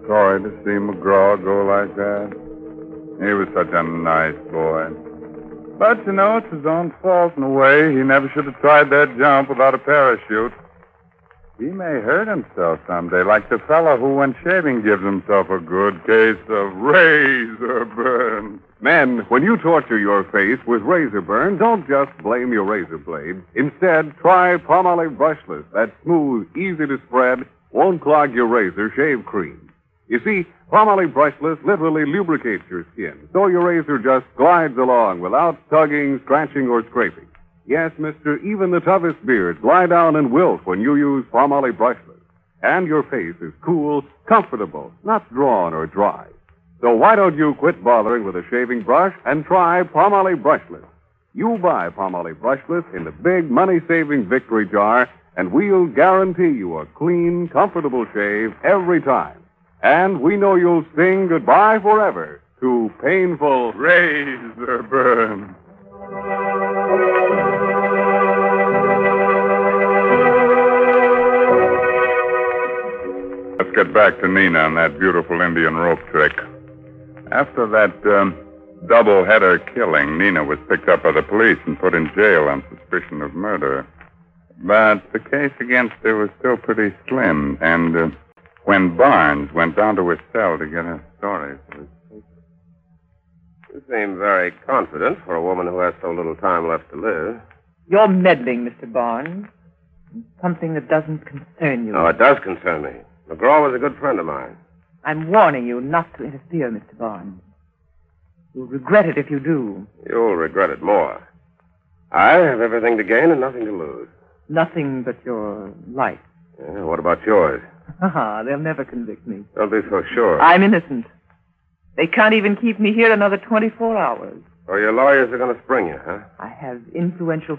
sorry to see McGraw go like that. He was such a nice boy. But, it's his own fault in a way. He never should have tried that jump without a parachute. He may hurt himself someday, like the fellow who, when shaving, gives himself a good case of razor burn. Men, when you torture your face with razor burn, don't just blame your razor blade. Instead, try Palmolive Brushless. That smooth, easy to spread, won't clog your razor shave cream. You see, Palmolive Brushless literally lubricates your skin, so your razor just glides along without tugging, scratching, or scraping. Yes, mister, even the toughest beards lie down and wilt when you use Palmolive Brushless. And your face is cool, comfortable, not drawn or dry. So why don't you quit bothering with a shaving brush and try Palmolive Brushless? You buy Palmolive Brushless in the big money-saving Victory jar, and we'll guarantee you a clean, comfortable shave every time. And we know you'll sing goodbye forever to painful razor burn. Let's get back to Nina and that beautiful Indian rope trick. After that double-header killing, Nina was picked up by the police and put in jail on suspicion of murder. But the case against her was still pretty slim, and when Barnes went down to his cell to get her story for his paper. You seem very confident for a woman who has so little time left to live. You're meddling, Mr. Barnes. Something that doesn't concern you. No, it does concern me. McGraw was a good friend of mine. I'm warning you not to interfere, Mr. Barnes. You'll regret it if you do. You'll regret it more. I have everything to gain and nothing to lose. Nothing but your life. Yeah, what about yours? They'll never convict me. Don't be so sure. I'm innocent. They can't even keep me here another 24 hours. So your lawyers are going to spring you, huh? I have influential